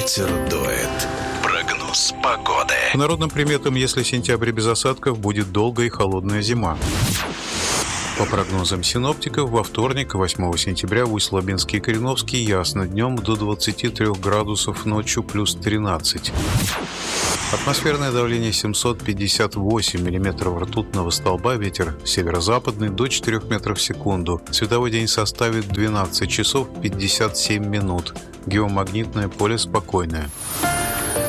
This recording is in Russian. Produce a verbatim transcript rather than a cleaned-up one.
ветер дует. Прогноз погоды. По народным приметам, если сентябрь без осадков, будет долгая и холодная зима. По прогнозам синоптиков, во вторник, восьмого сентября, в Усть-Лабинске и Кореновске ясно, днем до двадцати трёх градусов, ночью плюс тринадцать. Атмосферное давление семьсот пятьдесят восемь миллиметров ртутного столба, ветер северо-западный до четырёх метров в секунду. Световой день составит двенадцать часов пятьдесят семь минут. Геомагнитное поле спокойное.